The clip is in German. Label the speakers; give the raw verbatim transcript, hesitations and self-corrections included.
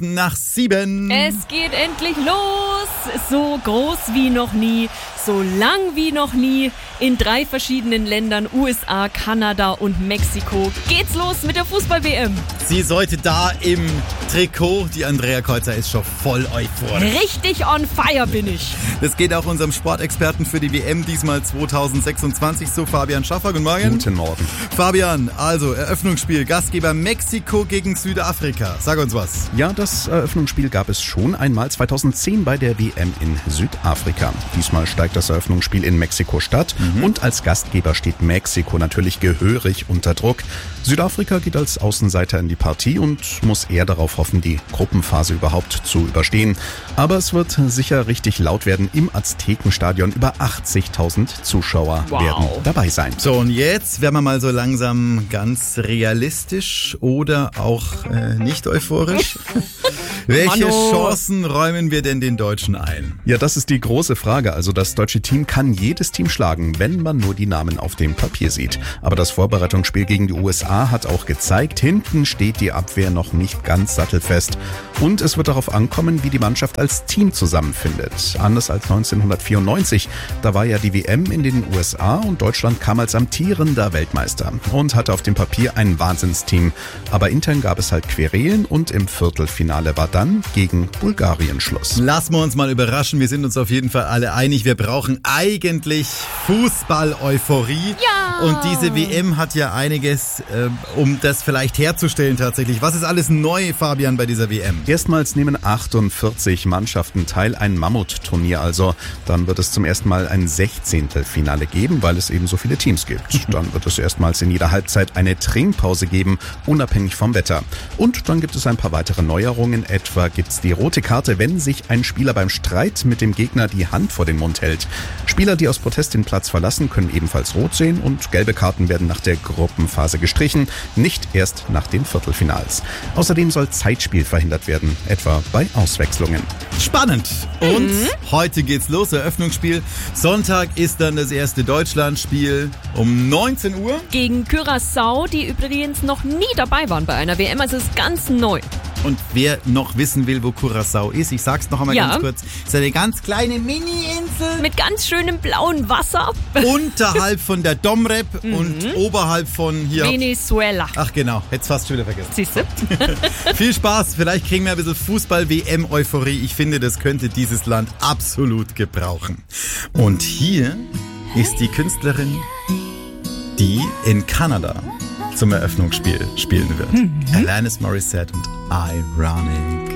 Speaker 1: Minuten nach sieben.
Speaker 2: Es geht endlich los. So groß wie noch nie, so lang wie noch nie. In drei verschiedenen Ländern, U S A, Kanada und Mexiko, geht's los mit der Fußball-W M.
Speaker 1: Sie ist heute da im Trikot. Die Andrea Kreuzer ist schon voll euphorisch.
Speaker 2: Richtig on fire bin ich.
Speaker 1: Das geht auch unserem Sportexperten für die W M diesmal zwanzig sechsundzwanzig so, Fabian Schaffer. Guten Morgen.
Speaker 3: Guten Morgen.
Speaker 1: Fabian, also Eröffnungsspiel, Gastgeber Mexiko gegen Südafrika. Sag uns was.
Speaker 3: Ja, das Eröffnungsspiel gab es schon einmal zweitausendzehn bei der W M in Südafrika. Diesmal steigt das Eröffnungsspiel in Mexiko-Stadt mhm. und als Gastgeber steht Mexiko natürlich gehörig unter Druck. Südafrika geht als Außenseiter in die Partie und muss eher darauf hoffen, die Gruppenphase überhaupt zu überstehen. Aber es wird sicher richtig laut werden. Im Aztekenstadion über achtzigtausend Zuschauer
Speaker 2: wow.
Speaker 3: werden dabei sein.
Speaker 1: So, und jetzt werden wir mal so langsam ganz realistisch oder auch äh, nicht euphorisch. Welche
Speaker 2: Mano.
Speaker 1: Chancen räumen wir denn den Deutschen ein?
Speaker 3: Ja, das ist die große Frage. Also das deutsche Team kann jedes Team schlagen, wenn man nur die Namen auf dem Papier sieht. Aber das Vorbereitungsspiel gegen die U S A hat auch gezeigt, hinten steht die Abwehr noch nicht ganz sattelfest. Und es wird darauf ankommen, wie die Mannschaft als Team zusammenfindet. Anders als neunzehnhundertvierundneunzig, da war ja die W M in den U S A und Deutschland kam als amtierender Weltmeister und hatte auf dem Papier ein Wahnsinnsteam. Aber intern gab es halt Querelen und im Viertelfinale war dann gegen Bulgarien Schluss.
Speaker 1: Lassen wir uns mal überraschen, wir sind uns auf jeden Fall alle einig, wir brauchen eigentlich Fußball-Euphorie.
Speaker 2: Ja!
Speaker 1: Und diese W M hat ja einiges, äh, um das vielleicht herzustellen tatsächlich. Was ist alles neu, Fabian, bei dieser W M?
Speaker 3: Erstmals nehmen achtundvierzig Mannschaften teil, ein Mammutturnier also. Dann wird es zum ersten Mal ein Sechzehntelfinale geben, weil es eben so viele Teams gibt. Dann wird es erstmals in jeder Halbzeit eine Trinkpause geben, unabhängig vom Wetter. Und dann gibt es ein paar weitere Neuerungen. Etwa gibt es die rote Karte, wenn sich ein Spieler beim Streit mit dem Gegner die Hand vor den Mund hält. Spieler, die aus Protest den Platz verlassen, können ebenfalls rot sehen und gelbe Karten werden nach der Gruppenphase gestrichen, nicht erst nach den Viertelfinals. Außerdem soll Zeitspiel verhindert werden, etwa bei Auswechslungen.
Speaker 1: Spannend. Und
Speaker 2: Mhm.
Speaker 1: heute geht's los, Eröffnungsspiel. Sonntag ist dann das erste Deutschlandspiel um neunzehn Uhr.
Speaker 2: Gegen Curaçao, die übrigens noch nie dabei waren bei einer W M, also ist ganz neu.
Speaker 1: Und wer noch wissen will, wo Curaçao ist, ich sag's noch einmal
Speaker 2: Ja.
Speaker 1: ganz kurz, ist eine ganz kleine Mini-Insel
Speaker 2: Mit ganz schönem blauen Wasser.
Speaker 1: unterhalb von der Domrep und oberhalb von hier.
Speaker 2: Venezuela.
Speaker 1: Ach genau, hätt's fast schon wieder vergessen.
Speaker 2: Siehst du?
Speaker 1: Viel Spaß, vielleicht kriegen wir ein bisschen Fußball-W M-Euphorie. Ich finde, das könnte dieses Land absolut gebrauchen. Und hier ist die Künstlerin, die in Kanada zum Eröffnungsspiel spielen wird. Alanis Morissette und Ironic.